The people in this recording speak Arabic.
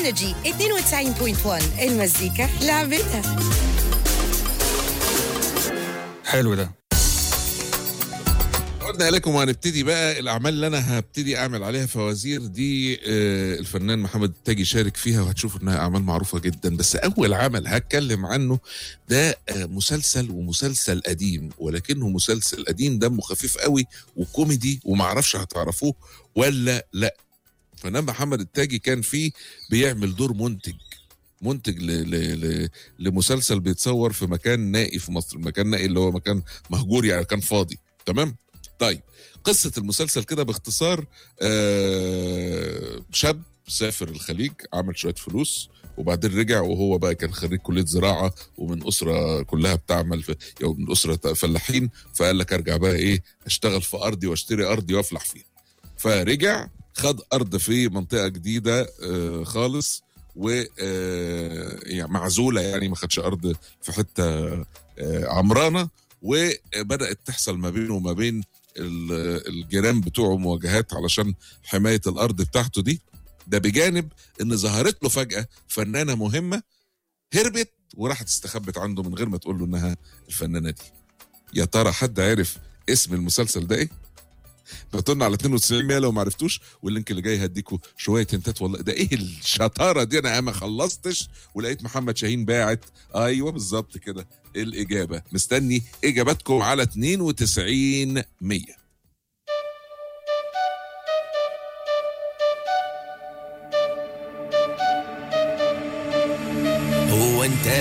انرجي 92.1 المزيكا لعبتها. حلو ده. عدنا إليكم وهنبتدي بقى الأعمال اللي أنا هبتدي أعمل عليها فوازير دي. الفنان محمد التاجي شارك فيها وهتشوفوا إنها أعمال معروفة جدا. بس أول عمل هتكلم عنه ده مسلسل قديم، ولكنه مسلسل قديم دمه خفيف قوي وكوميدي ومعرفش هتعرفوه ولا لأ. فنان محمد التاجي كان فيه بيعمل دور منتج لمسلسل بيتصور في مكان نائي في مصر. مكان نائي اللي هو مكان مهجور، يعني كان فاضي. تمام. طيب قصة المسلسل كده باختصار، شاب سافر الخليج، عمل شوية فلوس وبعدين رجع، وهو بقى كان خريج كلية زراعة ومن أسرة كلها بتعمل من أسرة فلاحين. فقال لك أرجع بقى إيه، أشتغل في أرضي وأشتري أرضي وأفلح فيها. فرجع خد أرض في منطقة جديدة خالص، و يعني معزولة، يعني ما خدش أرض في حتة عمرانة. وبدأت تحصل ما بينه وما بين الجيران بتوعه مواجهات علشان حماية الأرض بتاعته دي. ده بجانب إن ظهرت له فجأة فنانة مهمة، هربت وراحت استخبت عنده من غير ما تقول له إنها الفنانة دي. يا ترى حد عارف اسم المسلسل ده إيه؟ بطلنا على 92 لو ما عرفتوش، واللينك اللي جاي هديكوا شويه هنتات. والله ده ايه الشطاره دي، انا ما خلصتش ولقيت محمد شاهين باعت. ايوه بالظبط كده الاجابه. مستني اجاباتكم على 92 100.